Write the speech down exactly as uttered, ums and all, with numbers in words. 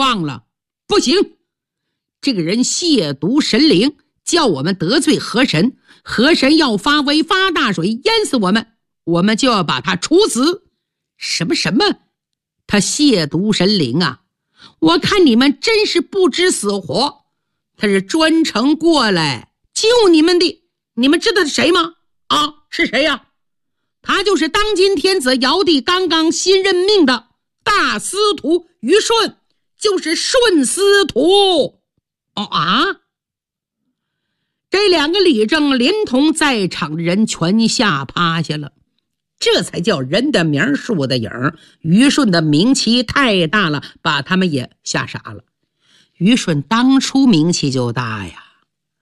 放了。不行，这个人亵渎神灵，叫我们得罪河神，河神要发威发大水淹死我们，我们就要把他处死。什么什么他亵渎神灵啊，我看你们真是不知死活，他是专程过来救你们的。你们知道是谁吗？啊，是谁呀？他就是当今天子尧帝刚刚新任命的大司徒虞舜，就是舜司徒。哦啊！这两个理政连同在场的人全吓趴下了，这才叫人的名树的影。虞舜的名气太大了，把他们也吓傻了。虞舜当初名气就大呀，